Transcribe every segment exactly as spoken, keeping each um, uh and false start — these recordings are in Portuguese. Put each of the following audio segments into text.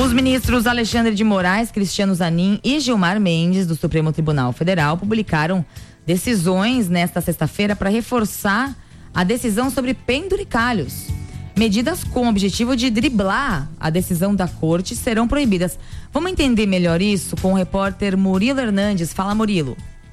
Os ministros Alexandre de Moraes, Cristiano Zanin e Gilmar Mendes, do Supremo Tribunal Federal, publicaram decisões nesta sexta-feira para reforçar a decisão sobre penduricalhos. Medidas com o objetivo de driblar a decisão da corte serão proibidas. Vamos entender melhor isso com o repórter Murilo Hernandes. Fala, Murilo.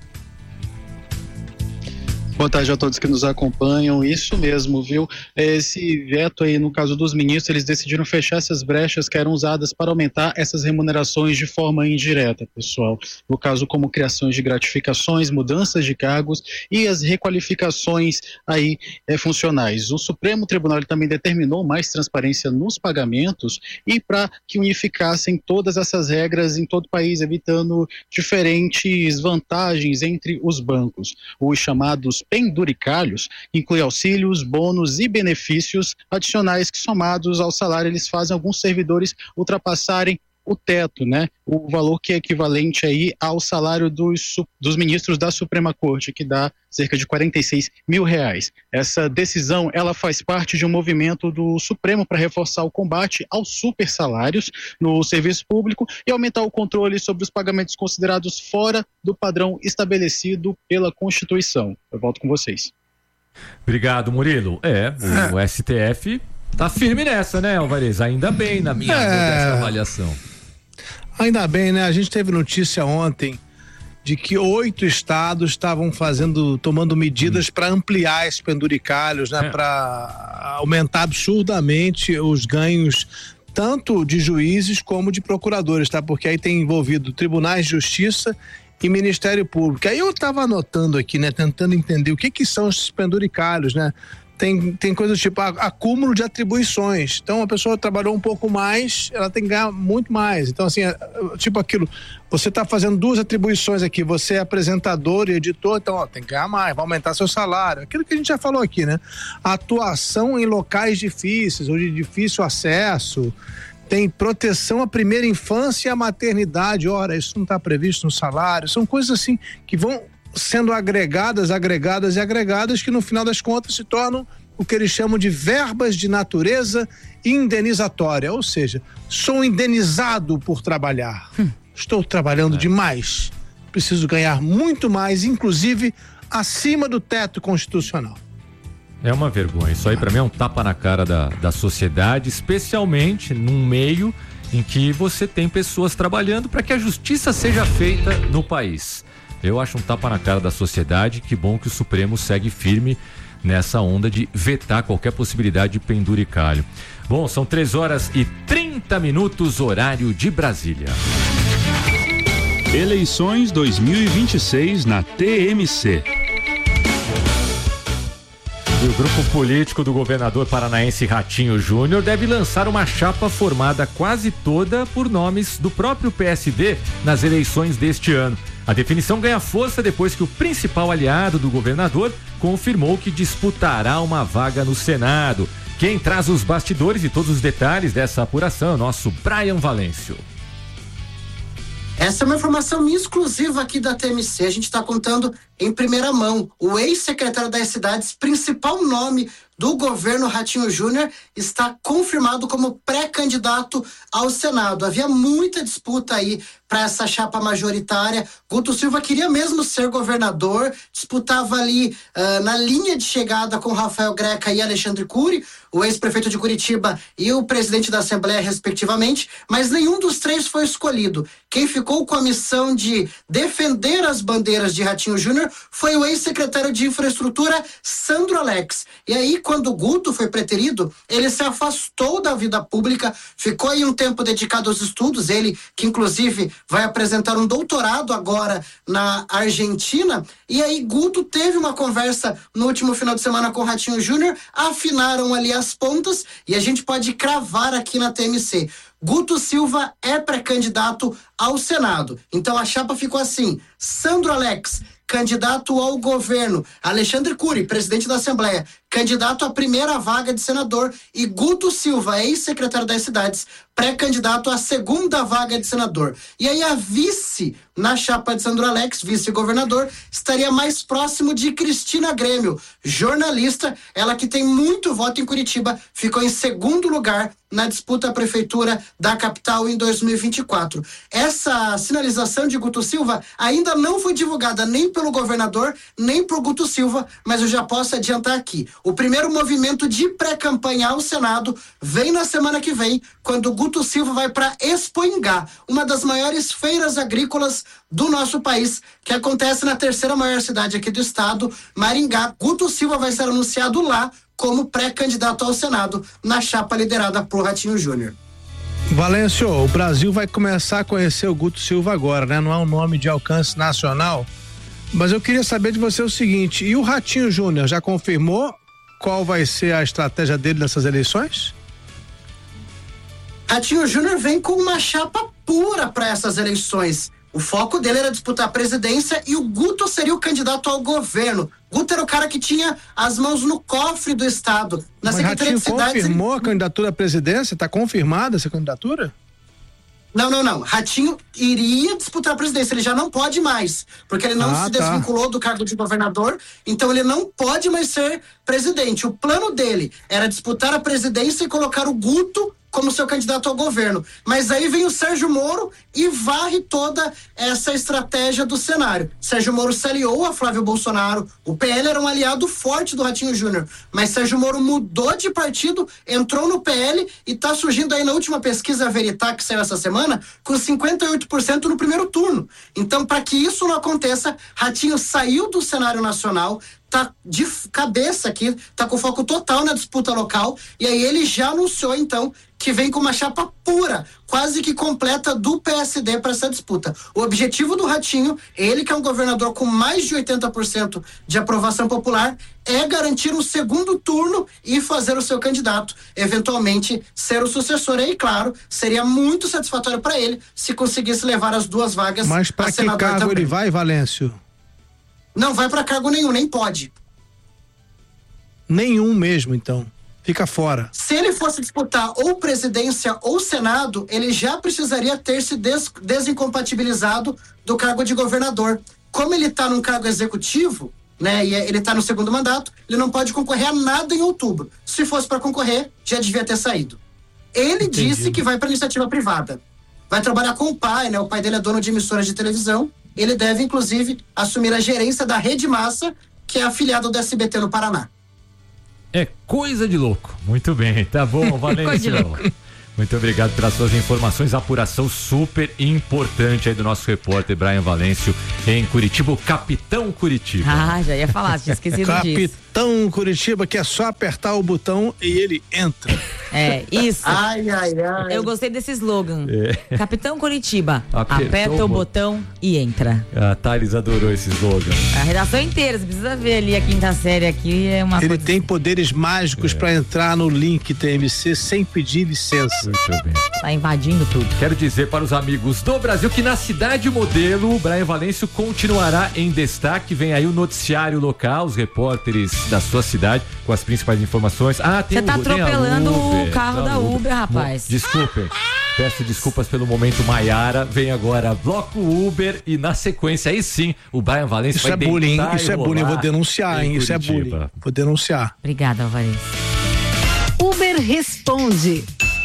Boa tarde a todos que nos acompanham. Isso mesmo, viu? Esse veto aí, no caso dos ministros, eles decidiram fechar essas brechas que eram usadas para aumentar essas remunerações de forma indireta, pessoal. No caso, como criações de gratificações, mudanças de cargos e as requalificações aí é, funcionais. O Supremo Tribunal ele também determinou mais transparência nos pagamentos e para que unificassem todas essas regras em todo o país, evitando diferentes vantagens entre os bancos. Os chamados penduricalhos inclui auxílios, bônus e benefícios adicionais que, somados ao salário, eles fazem alguns servidores ultrapassarem o teto, né? O valor que é equivalente aí ao salário dos, dos ministros da Suprema Corte, que dá cerca de quarenta e seis mil reais. Essa decisão, ela faz parte de um movimento do Supremo para reforçar o combate aos super salários no serviço público e aumentar o controle sobre os pagamentos considerados fora do padrão estabelecido pela Constituição. Eu volto com vocês. Obrigado, Murilo. É, o, o S T F tá firme nessa, né, Alvarez? Ainda bem, na minha é... avaliação. Ainda bem, né? A gente teve notícia ontem de que oito estados estavam fazendo, tomando medidas hum. para ampliar esses penduricalhos, né? É. Para aumentar absurdamente os ganhos tanto de juízes como de procuradores, tá? Porque aí tem envolvido tribunais de justiça e Ministério Público. Aí eu estava anotando aqui, né? Tentando entender o que que são esses penduricalhos, né? Tem, tem coisas tipo acúmulo de atribuições. Então a pessoa trabalhou um pouco mais, ela tem que ganhar muito mais. Então assim, tipo aquilo, você está fazendo duas atribuições aqui, você é apresentador e editor, então ó, tem que ganhar mais, vai aumentar seu salário. Aquilo que a gente já falou aqui, né? Atuação em locais difíceis ou de difícil acesso, tem proteção à primeira infância e à maternidade. Ora, isso não está previsto no salário. São coisas assim que vão sendo agregadas, agregadas e agregadas, que no final das contas se tornam o que eles chamam de verbas de natureza indenizatória, ou seja, sou indenizado por trabalhar, hum. estou trabalhando é. demais, preciso ganhar muito mais, inclusive acima do teto constitucional. É uma vergonha, isso aí para mim é um tapa na cara da, da sociedade, especialmente num meio em que você tem pessoas trabalhando para que a justiça seja feita no país. Eu acho um tapa na cara da sociedade. Que bom que o Supremo segue firme nessa onda de vetar qualquer possibilidade de penduricalho. Bom, são três horas e trinta minutos, horário de Brasília. Eleições dois mil e vinte e seis na T M C. E o grupo político do governador paranaense Ratinho Júnior deve lançar uma chapa formada quase toda por nomes do próprio P S D nas eleições deste ano. A definição ganha força depois que o principal aliado do governador confirmou que disputará uma vaga no Senado. Quem traz os bastidores e todos os detalhes dessa apuração é o nosso Brian Valêncio. Essa é uma informação exclusiva aqui da T M C. A gente está contando em primeira mão. O ex-secretário das cidades, principal nome do governo Ratinho Júnior, está confirmado como pré-candidato ao Senado. Havia muita disputa aí para essa chapa majoritária. Guto Silva queria mesmo ser governador, disputava ali uh, na linha de chegada com Rafael Greca e Alexandre Cury, o ex-prefeito de Curitiba e o presidente da Assembleia, respectivamente, mas nenhum dos três foi escolhido. Quem ficou com a missão de defender as bandeiras de Ratinho Júnior foi o ex-secretário de Infraestrutura, Sandro Alex. E aí, quando o Guto foi preterido, ele se afastou da vida pública, ficou aí um tempo dedicado aos estudos, ele que inclusive vai apresentar um doutorado agora na Argentina, e aí Guto teve uma conversa no último final de semana com o Ratinho Júnior, afinaram ali as pontas, e a gente pode cravar aqui na T M C. Guto Silva é pré-candidato ao Senado. Então a chapa ficou assim: Sandro Alex, candidato ao governo; Alexandre Cury, presidente da Assembleia, candidato à primeira vaga de senador, e Guto Silva, ex-secretário das cidades, pré-candidato à segunda vaga de senador. E aí a vice na chapa de Sandro Alex, vice-governador, estaria mais próximo de Cristina Grêmio, jornalista, ela que tem muito voto em Curitiba, ficou em segundo lugar na disputa à prefeitura da capital em dois mil e vinte e quatro. Essa sinalização de Guto Silva ainda não foi divulgada nem pelo governador, nem por Guto Silva, mas eu já posso adiantar aqui. O primeiro movimento de pré-campanha ao Senado vem na semana que vem, quando Guto Silva vai para Expoingá, uma das maiores feiras agrícolas do nosso país, que acontece na terceira maior cidade aqui do estado, Maringá. Guto Silva vai ser anunciado lá como pré-candidato ao Senado, na chapa liderada por Ratinho Júnior. Valêncio, o Brasil vai começar a conhecer o Guto Silva agora, né? Não é um nome de alcance nacional, mas eu queria saber de você o seguinte, e o Ratinho Júnior já confirmou qual vai ser a estratégia dele nessas eleições? Ratinho Júnior vem com uma chapa pura para essas eleições. O foco dele era disputar a presidência e o Guto seria o candidato ao governo. Guto era o cara que tinha as mãos no cofre do estado. Na Mas Secretaria Ratinho de Cidades, confirmou ele... a candidatura à presidência? Está confirmada essa candidatura? Não, não, não. Ratinho iria disputar a presidência. Ele já não pode mais, porque ele não ah, se tá. desvinculou do cargo de governador, então ele não pode mais ser presidente. O plano dele era disputar a presidência e colocar o Guto como seu candidato ao governo. Mas aí vem o Sérgio Moro e varre toda essa estratégia do cenário. Sérgio Moro se aliou a Flávio Bolsonaro, o P L era um aliado forte do Ratinho Júnior, mas Sérgio Moro mudou de partido, entrou no P L e está surgindo aí na última pesquisa Veritá, que saiu essa semana, com cinquenta e oito por cento no primeiro turno. Então, para que isso não aconteça, Ratinho saiu do cenário nacional, tá de cabeça aqui, tá com foco total na disputa local, e aí ele já anunciou, então, que vem com uma chapa pura, quase que completa do P S D para essa disputa. O objetivo do Ratinho, ele que é um governador com mais de oitenta por cento de aprovação popular, é garantir um segundo turno e fazer o seu candidato, eventualmente ser o sucessor. Aí, claro, seria muito satisfatório para ele se conseguisse levar as duas vagas. Mas para que cargo também. Ele vai, Valêncio? Não vai para cargo nenhum, nem pode. Nenhum mesmo, então. Fica fora. Se ele fosse disputar ou presidência ou Senado, ele já precisaria ter se des- desincompatibilizado do cargo de governador. Como ele está num cargo executivo, né, e ele está no segundo mandato, ele não pode concorrer a nada em outubro. Se fosse para concorrer, já devia ter saído. Ele Entendi. disse que vai para iniciativa privada. Vai trabalhar com o pai, né? O pai dele é dono de emissoras de televisão. Ele deve, inclusive, assumir a gerência da Rede Massa, que é afiliada do S B T no Paraná. É coisa de louco. Muito bem, tá bom, Valêncio. Muito obrigado pelas suas informações, apuração super importante aí do nosso repórter Brian Valêncio em Curitiba, o Capitão Curitiba. Ah, já ia falar, tinha esquecido Capitão disso. Capitão Curitiba, que é só apertar o botão e ele entra. É, isso. Ai, ai, ai. Eu gostei desse slogan. É. Capitão Curitiba, Apertou aperta o botão e entra. A Thales adorou esse slogan. A redação inteira, você precisa ver ali a quinta série aqui, é uma Ele coisa tem assim. poderes mágicos é. para entrar no link T M C sem pedir licença. Muito bem. Tá invadindo tudo. Quero dizer para os amigos do Brasil que na Cidade Modelo, o Brian Valêncio continuará em destaque. Vem aí o noticiário local, os repórteres da sua cidade com as principais informações. Ah, tem Você tá o, atropelando tem Uber, o carro tá da Uber, Uber, rapaz. Desculpem. Peço desculpas pelo momento Maiara. Vem agora Bloco Uber e na sequência aí sim o Brian Valêncio isso vai é bullying, isso é bullying, eu vou rolar denunciar, hein? Isso é bullying. Vou denunciar. Obrigada, Alvarez. Uber Responde.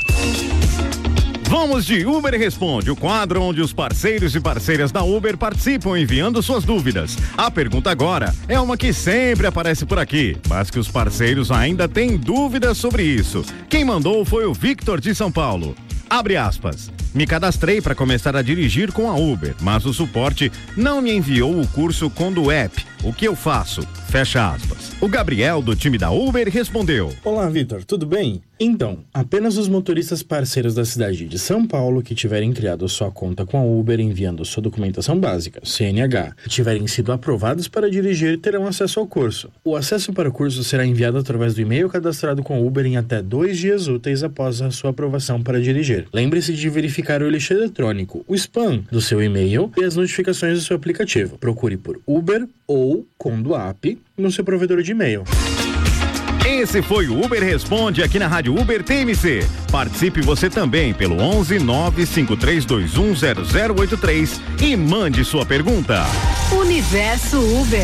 Vamos de Uber Responde, o quadro onde os parceiros e parceiras da Uber participam enviando suas dúvidas. A pergunta agora é uma que sempre aparece por aqui, mas que os parceiros ainda têm dúvidas sobre isso. Quem mandou foi o Victor de São Paulo. Abre aspas. Me cadastrei para começar a dirigir com a Uber, mas o suporte não me enviou o curso Condo App. O que eu faço? Fecha aspas. O Gabriel, do time da Uber, respondeu. Olá, Vitor, tudo bem? Então, apenas os motoristas parceiros da cidade de São Paulo que tiverem criado sua conta com a Uber enviando sua documentação básica, C N H, e tiverem sido aprovados para dirigir terão acesso ao curso. O acesso para o curso será enviado através do e-mail cadastrado com a Uber em até dois dias úteis após a sua aprovação para dirigir. Lembre-se de verificar o lixo eletrônico, o spam do seu e-mail e as notificações do seu aplicativo. Procure por Uber ou Condo App no seu provedor de e-mail. Esse foi o Uber Responde aqui na Rádio Uber T M C. Participe você também pelo onze nove cinco três dois um zero zero oito três e mande sua pergunta. Universo Uber.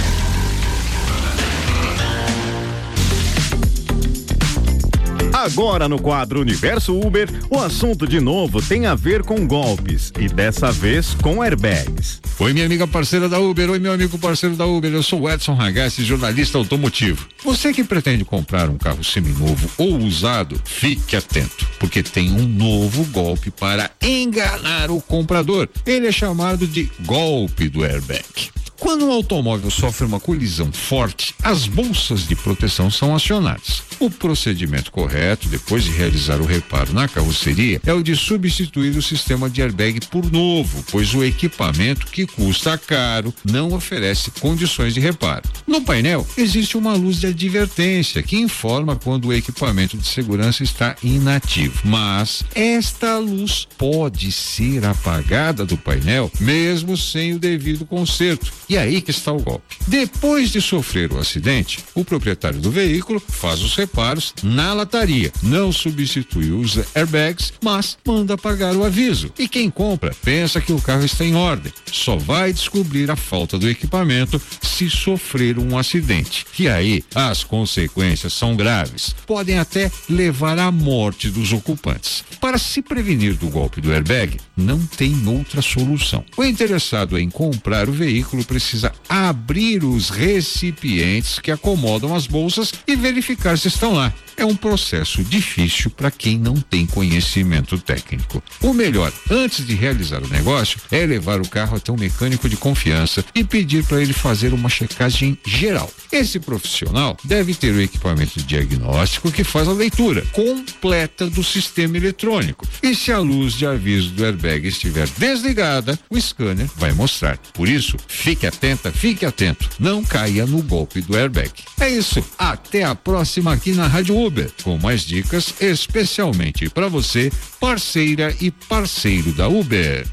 Agora no quadro Universo Uber, o assunto de novo tem a ver com golpes e dessa vez com airbags. Oi, minha amiga parceira da Uber, oi, meu amigo parceiro da Uber, eu sou o Edson Ragazzi, jornalista automotivo. Você que pretende comprar um carro seminovo ou usado, fique atento, porque tem um novo golpe para enganar o comprador. Ele é chamado de golpe do airbag. Quando um automóvel sofre uma colisão forte, as bolsas de proteção são acionadas. O procedimento correto, depois de realizar o reparo na carroceria, é o de substituir o sistema de airbag por novo, pois o equipamento, que custa caro, não oferece condições de reparo. No painel, existe uma luz de advertência que informa quando o equipamento de segurança está inativo. Mas esta luz pode ser apagada do painel, mesmo sem o devido conserto. E aí que está o golpe. Depois de sofrer o acidente, o proprietário do veículo faz os reparos na lataria, não substitui os airbags, mas manda apagar o aviso. E quem compra pensa que o carro está em ordem. Só vai descobrir a falta do equipamento se sofrer um acidente. E aí, as consequências são graves. Podem até levar à morte dos ocupantes. Para se prevenir do golpe do airbag, não tem outra solução. O interessado em comprar o veículo precisa abrir os recipientes que acomodam as bolsas e verificar se estão lá. É um processo difícil para quem não tem conhecimento técnico. O melhor, antes de realizar o negócio, é levar o carro até um mecânico de confiança e pedir para ele fazer uma checagem geral. Esse profissional deve ter o equipamento de diagnóstico que faz a leitura completa do sistema eletrônico. E se a luz de aviso do airbag estiver desligada, o scanner vai mostrar. Por isso, fique atenta, fique atento. Não caia no golpe do airbag. É isso. Até a próxima aqui na Rádio Uber, com mais dicas especialmente para você, parceira e parceiro da Uber.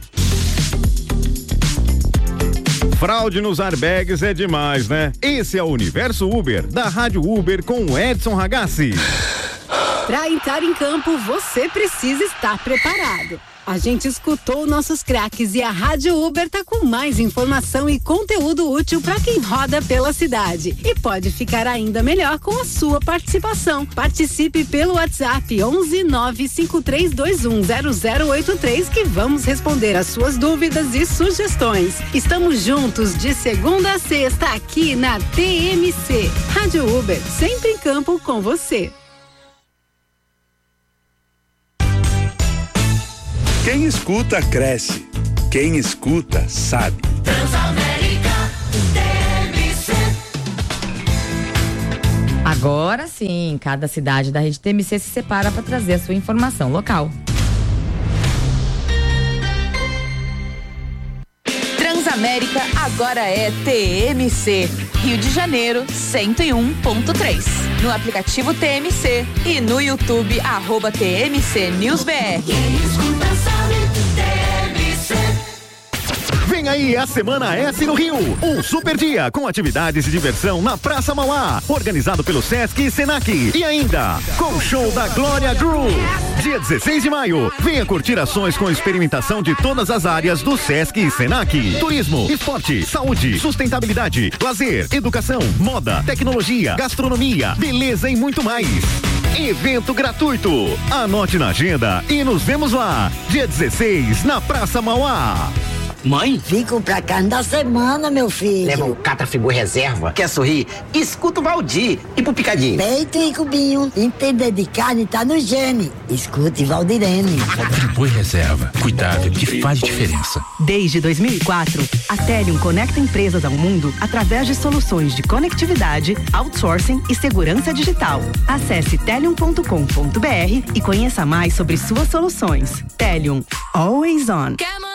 Fraude nos airbags é demais, né? Esse é o Universo Uber, da Rádio Uber com o Edson Ragazzi. Para entrar em campo, você precisa estar preparado. A gente escutou nossos craques e a Rádio Uber tá com mais informação e conteúdo útil para quem roda pela cidade. E pode ficar ainda melhor com a sua participação. Participe pelo WhatsApp onze nove cinco três dois um zero zero oito três que vamos responder as suas dúvidas e sugestões. Estamos juntos de segunda a sexta aqui na T M C. Rádio Uber, sempre em campo com você. Quem escuta, cresce. Quem escuta, sabe. Transamérica T M C. Agora sim, cada cidade da rede T M C se separa para trazer a sua informação local. Transamérica agora é T M C. Rio de Janeiro, cento e um ponto três. No aplicativo T M C e no YouTube, arroba T M C News B R. Vem aí a Semana S no Rio, um super dia com atividades e diversão na Praça Mauá, organizado pelo Sesc e Senac. E ainda, com o show da Glória Groove. Dia dezesseis de maio, venha curtir ações com experimentação de todas as áreas do Sesc e Senac. Turismo, esporte, saúde, sustentabilidade, lazer, educação, moda, tecnologia, gastronomia, beleza e muito mais. Evento gratuito. Anote na agenda e nos vemos lá. Dia dezesseis, na Praça Mauá. Mãe? Vim comprar carne da semana, meu filho. Leva um Catrafigura reserva. Quer sorrir? Escuta o Valdir. E pro picadinho? Peito e cubinho. Entender de carne tá no gene. Escute Valdirene. Friboi reserva. Cuidado que faz diferença. Desde dois mil e quatro, a Telium conecta empresas ao mundo através de soluções de conectividade, outsourcing e segurança digital. Acesse telium ponto com ponto br e conheça mais sobre suas soluções. Telium. Always on.